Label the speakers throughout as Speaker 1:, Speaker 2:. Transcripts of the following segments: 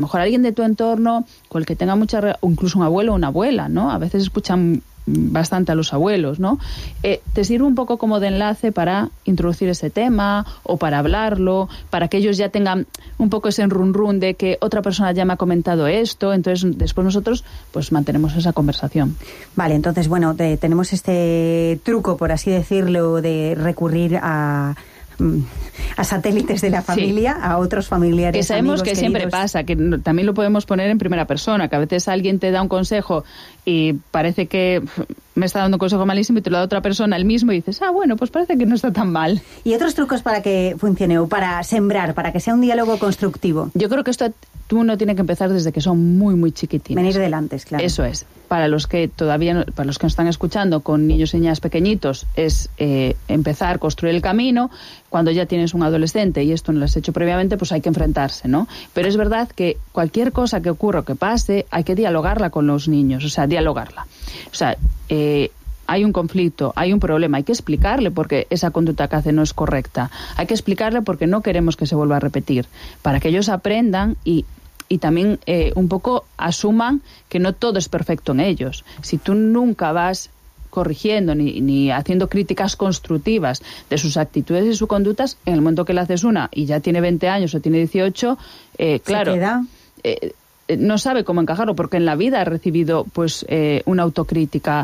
Speaker 1: lo mejor alguien de tu entorno con el que tenga o incluso un abuelo o una abuela, ¿no? A veces escuchan bastante a los abuelos, ¿no? Te sirve un poco como de enlace para introducir ese tema o para hablarlo, para que ellos ya tengan un poco ese run de que otra persona ya me ha comentado esto, entonces después nosotros pues mantenemos esa conversación.
Speaker 2: Vale, entonces bueno, tenemos este truco, por así decirlo, de recurrir a satélites de la familia, sí, a otros familiares.
Speaker 1: Que sabemos
Speaker 2: amigos,
Speaker 1: que
Speaker 2: queridos.
Speaker 1: Siempre pasa, que también lo podemos poner en primera persona, que a veces alguien te da un consejo y parece que me está dando un consejo malísimo y te lo da otra persona el mismo y dices, bueno, pues parece que no está tan mal.
Speaker 2: ¿Y otros trucos para que funcione o para sembrar, para que sea un diálogo constructivo?
Speaker 1: Yo creo que esto uno tiene que empezar desde que son muy, muy chiquitines.
Speaker 2: Venir delante, claro.
Speaker 1: Eso es. Para los que nos están escuchando con niños y niñas pequeñitos, es empezar a construir el camino. Cuando ya tienes un adolescente y esto no lo has hecho previamente, pues hay que enfrentarse, ¿no? Pero es verdad que cualquier cosa que ocurra o que pase, hay que dialogarla con los niños, o sea, dialogarla. O sea, hay un conflicto, hay un problema, hay que explicarle por qué esa conducta que hace no es correcta. Hay que explicarle por qué no queremos que se vuelva a repetir, para que ellos aprendan y también un poco asuman que no todo es perfecto en ellos. Si tú nunca vas corrigiendo ni haciendo críticas constructivas de sus actitudes y sus conductas, en el momento que le haces una y ya tiene 20 años o tiene 18, claro, no sabe cómo encajarlo, porque en la vida ha recibido pues una autocrítica,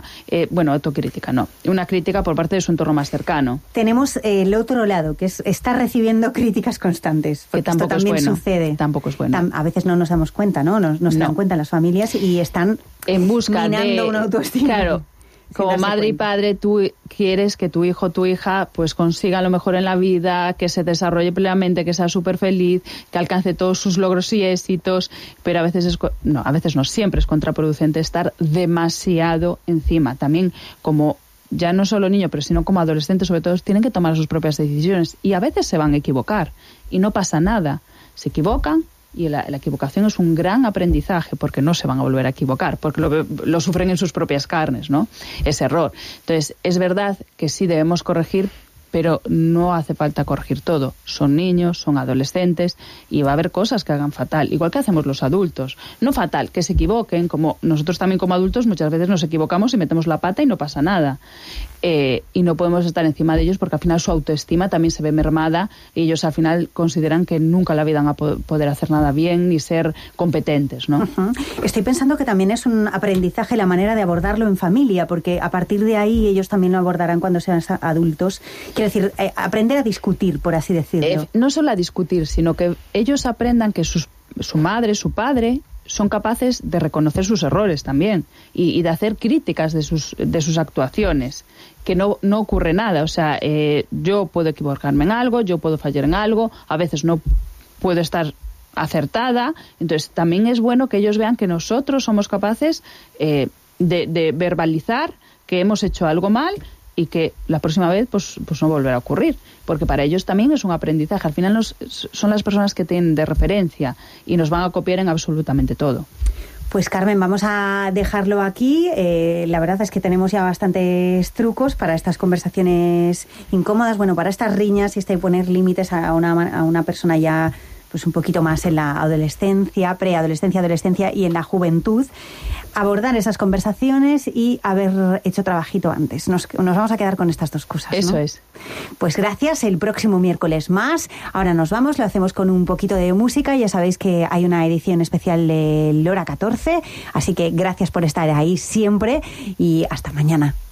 Speaker 1: una crítica por parte de su entorno más cercano.
Speaker 2: Tenemos el otro lado, que está recibiendo críticas constantes, porque esto también sucede.
Speaker 1: Tampoco es bueno.
Speaker 2: A veces no nos damos cuenta, ¿no? No se dan cuenta las familias y están
Speaker 1: en busca
Speaker 2: minando una autoestima.
Speaker 1: Claro. Como madre y padre, tú quieres que tu hijo o tu hija pues consiga lo mejor en la vida, que se desarrolle plenamente, que sea súper feliz, que alcance todos sus logros y éxitos, pero a veces no, siempre es contraproducente estar demasiado encima. También como ya no solo niño, pero sino como adolescente, sobre todo, tienen que tomar sus propias decisiones y a veces se van a equivocar y no pasa nada. Se equivocan. Y la equivocación es un gran aprendizaje porque no se van a volver a equivocar, porque lo sufren en sus propias carnes, ¿no? Ese error. Entonces, es verdad que sí debemos corregir, pero no hace falta corregir todo. Son niños, son adolescentes y va a haber cosas que hagan fatal, igual que hacemos los adultos. No fatal, que se equivoquen, como nosotros también como adultos muchas veces nos equivocamos y metemos la pata y no pasa nada. Y no podemos estar encima de ellos porque al final su autoestima también se ve mermada y ellos al final consideran que nunca en la vida van a poder hacer nada bien ni ser competentes, ¿no?
Speaker 2: Uh-huh. Estoy pensando que también es un aprendizaje la manera de abordarlo en familia, porque a partir de ahí ellos también lo abordarán cuando sean adultos. Quiero decir, aprender a discutir, por así decirlo.
Speaker 1: No solo a discutir, sino que ellos aprendan que su madre, su padre son capaces de reconocer sus errores también y de hacer críticas de sus actuaciones, que no ocurre nada. O sea, yo puedo equivocarme en algo, yo puedo fallar en algo, a veces no puedo estar acertada, entonces también es bueno que ellos vean que nosotros somos capaces de verbalizar que hemos hecho algo mal y que la próxima vez pues no volverá a ocurrir, porque para ellos también es un aprendizaje. Al final son las personas que tienen de referencia y nos van a copiar en absolutamente todo.
Speaker 2: Pues Carmen, vamos a dejarlo aquí. La verdad es que tenemos ya bastantes trucos para estas conversaciones incómodas, para estas riñas y poner límites a una persona ya pues un poquito más en la adolescencia, preadolescencia, adolescencia y en la juventud, abordar esas conversaciones y haber hecho trabajito antes. Nos vamos a quedar con estas dos cosas, ¿no?
Speaker 1: Eso es.
Speaker 2: Pues gracias, el próximo miércoles más. Ahora nos vamos, lo hacemos con un poquito de música. Ya sabéis que hay una edición especial de Lora 14, así que gracias por estar ahí siempre y hasta mañana.